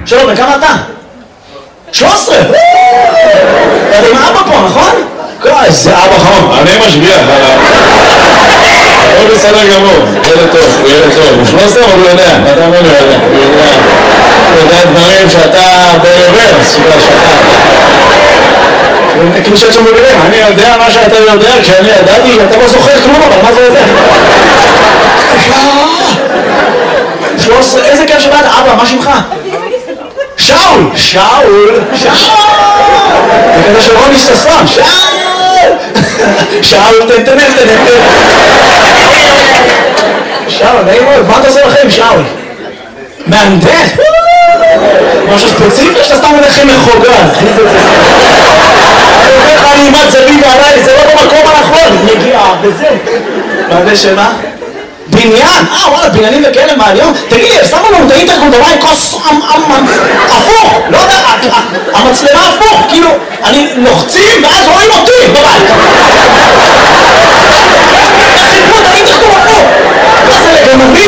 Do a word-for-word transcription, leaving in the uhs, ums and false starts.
שלום, בכמה אתה? שלוש עשרה! אתה עם אבא פה, נכון? איזה אבא חמור. אני משגיח עליו. הוא בסדר גמור, ילד טוב, הוא ילד טוב. הוא שלוש עשרה, אבל הוא יודע, אתה אומר לו יודע. הוא יודע דברים שאתה ברוורס, שאתה... כאילו שאת שם בבירים, אני יודע מה שאתה יודע, כשאני ידעתי, אתה לא זוכר כלום, אבל מה זה יודע? שלוש עשרה, איזה כיף שבאת, אבא, מה שמך? שאול! שאול! שאול! זה כזה של רוני ששון, שאול! שאול, תן, תן, תן, תן. שאול, נעים מאוד, מה אתה עושה לכם, שאול? מהנדס? משהו ספציפי שאתה סתם מנחם מחוגה, אחי זה זה. אני אומר לך, אני אימת זביב עליי, זה לא במקום הנכון, נגיע, וזה. מהנדס של מה? בניין, אה וואלה, בניינים וכאלה מהיום. תגיד לי, שמו לנו את האינטרקונדומיים כוס הפוך, לא יודע, המצלמה הפוך, כאילו, אני לוחצים ואז רואים אותי.